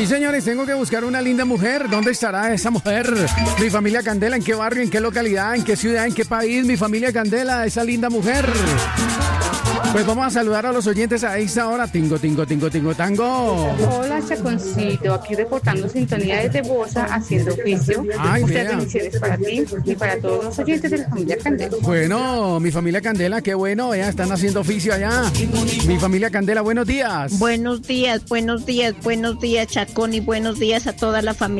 Sí, señores, tengo que buscar una linda mujer. ¿Dónde estará esa mujer? Mi familia Candela, ¿en qué barrio, en qué localidad, en qué ciudad, en qué país? Mi familia Candela, esa linda mujer. Pues vamos a saludar a los oyentes a esta hora. Tingo, tingo, tingo, tingo, tango. Hola, Chaconcito, aquí reportando sintonía desde Bosa, haciendo oficio. Ay, Muchas vea. bendiciones para ti y para todos los oyentes de la familia Candela. Bueno, mi familia Candela, qué bueno, ya están haciendo oficio allá. Mi familia Candela, buenos días. Buenos días, Chacón, y buenos días a toda la familia.